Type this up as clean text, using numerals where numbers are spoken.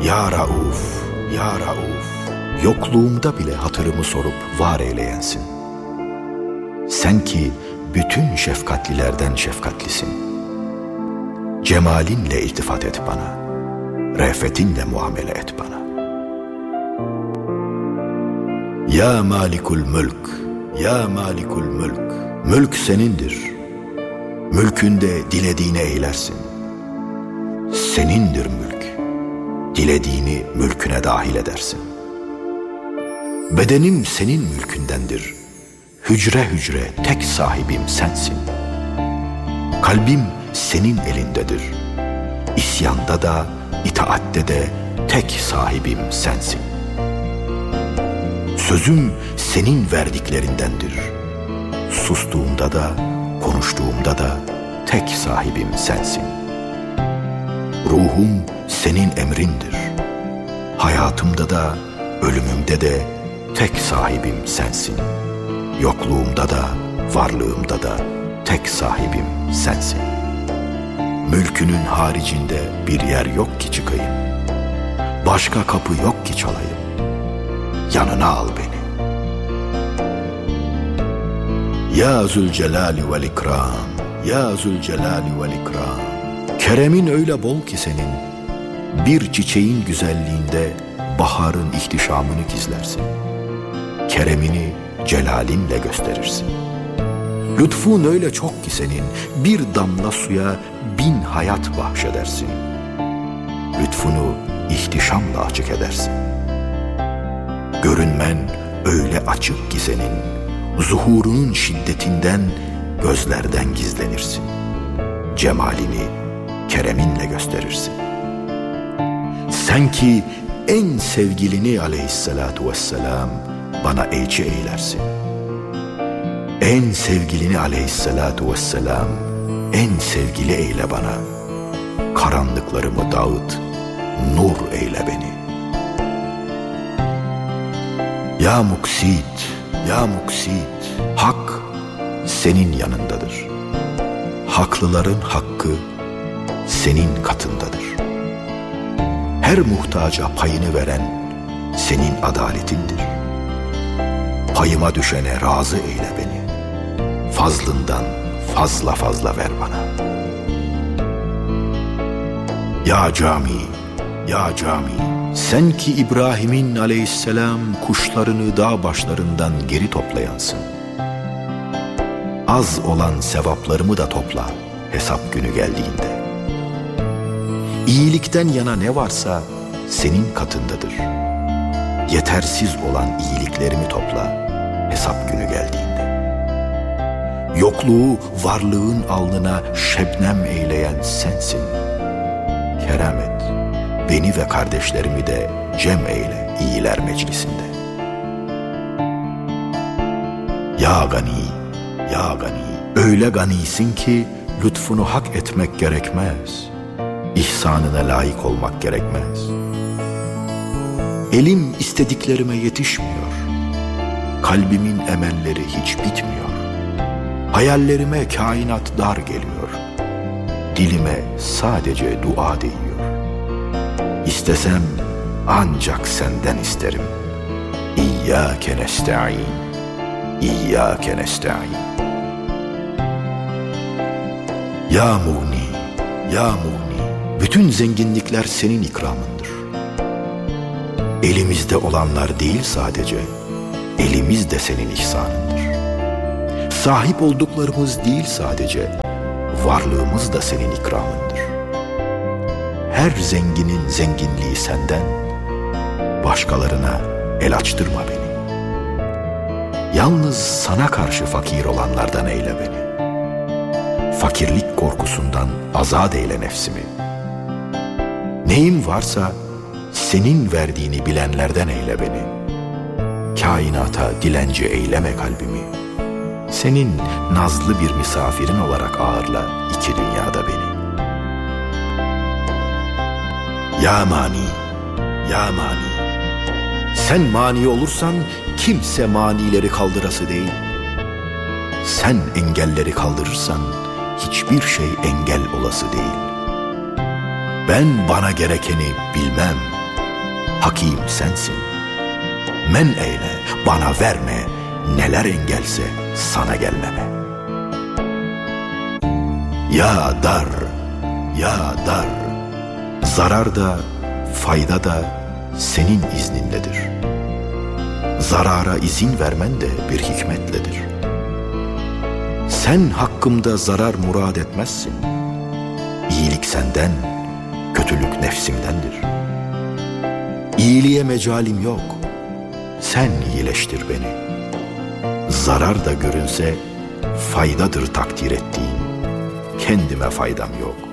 Ya Rauf, Ya Rauf, yokluğumda bile hatırımı sorup var eyleyensin. Sen ki bütün şefkatlilerden şefkatlisin. Cemalinle iltifat et bana, re'fetinle muamele et bana. Ya Malikul Mülk, Ya Malikul Mülk, mülk senindir. Mülkünde dilediğini eylersin. Senindir mülk, dilediğini mülküne dahil edersin. Bedenim senin mülkündendir. Hücre hücre tek sahibim sensin. Kalbim senin elindedir. İsyanda da, itaatte de tek sahibim sensin. Sözüm senin verdiklerindendir. Sustuğumda da, konuştuğumda da tek sahibim sensin. Ruhum senin emrindir. Hayatımda da, ölümümde de tek sahibim sensin. Yokluğumda da, varlığımda da tek sahibim sensin. Mülkünün haricinde bir yer yok ki çıkayım. Başka kapı yok ki çalayım. Yanına al beni. Ya Zülcelali vel İkram, Ya Zülcelali vel İkram. Keremin öyle bol ki senin, bir çiçeğin güzelliğinde baharın ihtişamını gizlersin. Keremini celalinle gösterirsin. Lütfun öyle çok ki senin, bir damla suya 1000 hayat bahşedersin. Lütfunu ihtişamla açık edersin. Görünmen öyle açık ki senin, zuhurunun şiddetinden gözlerden gizlenirsin. Cemalini kereminle gösterirsin. Sen ki en sevgilini aleyhissalatu vesselam bana elçi eylersin. En sevgilini aleyhissalatu vesselam en sevgili eyle bana. Karanlıklarımı dağıt, nur eyle beni. Ya Muksit, Ya Muksit, hak senin yanındadır. Haklıların hakkı senin katındadır. Her muhtaca payını veren senin adaletindir. Payıma düşene razı eyle beni. Fazlından fazla fazla ver bana. Ya Cami, Ya Cami, sen ki İbrahim'in aleyhisselam kuşlarını dağ başlarından geri toplayansın. Az olan sevaplarımı da topla hesap günü geldiğinde. İyilikten yana ne varsa senin katındadır. Yetersiz olan iyiliklerimi topla hesap günü geldiğinde. Yokluğu varlığın alnına şebnem eyleyen sensin. Kerem et, beni ve kardeşlerimi de cem eyle iyiler meclisinde. Ya Gani, Ya Gani, öyle ganisin ki lütfunu hak etmek gerekmez. İhsanına layık olmak gerekmez. Elim istediklerime yetişmiyor. Kalbimin emelleri hiç bitmiyor. Hayallerime kainat dar geliyor. Dilime sadece dua değiyor. İstesem ancak senden isterim. İyyâke nesta'in, İyyâke nesta'in. Ya Muğni, Ya Muğni, bütün zenginlikler senin ikramındır. Elimizde olanlar değil sadece, elimiz de senin ihsanındır. Sahip olduklarımız değil sadece, varlığımız da senin ikramındır. Her zenginin zenginliği senden, başkalarına el açtırma beni. Yalnız sana karşı fakir olanlardan eyle beni. Fakirlik korkusundan azat eyle nefsimi. Neyim varsa senin verdiğini bilenlerden eyle beni. Kainata dilenci eyleme kalbimi. Senin nazlı bir misafirin olarak ağırla iki dünyada beni. Ya Mani, Ya Mani, sen mani olursan kimse manileri kaldırası değil. Sen engelleri kaldırırsan hiçbir şey engel olası değil. Ben bana gerekeni bilmem, Hakim sensin. Men eyle, bana verme, neler engelse sana gelmeme. Ya dar, ya dar, zarar da, fayda da senin izninledir. Zarara izin vermen de bir hikmetledir. Sen hakkımda zarar murad etmezsin. İyilik senden, kötülük nefsimdendir. İyiliğe mecalim yok, sen iyileştir beni. Zarar da görünse faydadır takdir ettiğin, kendime faydam yok.